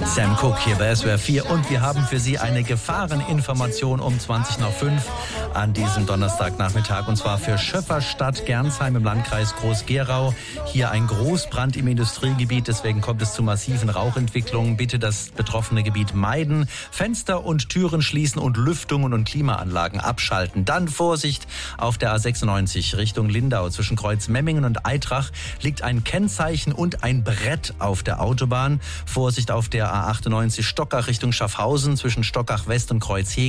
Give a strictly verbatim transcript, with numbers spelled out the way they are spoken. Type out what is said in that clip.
Sam Cooke hier bei S W R vier und wir haben für Sie eine Gefahreninformation um zwanzig nach fünf an diesem Donnerstagnachmittag und zwar für Schöfferstadt Gernsheim im Landkreis Groß-Gerau. Hier ein Großbrand im Industriegebiet, deswegen kommt es zu massiven Rauchentwicklungen. Bitte das betroffene Gebiet meiden, Fenster und Türen schließen und Lüftungen und Klimaanlagen abschalten. Dann Vorsicht, auf der A sechsundneunzig Richtung Lindau zwischen Kreuzmemmingen und Eitrach liegt ein Kennzeichen und ein Brett auf der Autobahn. Vorsicht auf der A achtundneunzig Stockach Richtung Schaffhausen zwischen Stockach West und Kreuzhegen.